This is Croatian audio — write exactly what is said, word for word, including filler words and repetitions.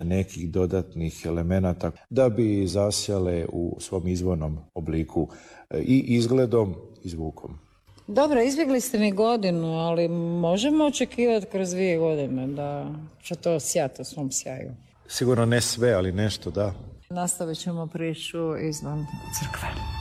nekih dodatnih elemenata da bi zasjale u svom izvornom obliku i izgledom i zvukom. Dobro, izbjegli ste mi godinu, ali možemo očekivati kroz dvije godine da će to sjati u svom sjaju. Sigurno ne sve, ali nešto da. Nastavit ćemo priču izvan crkve.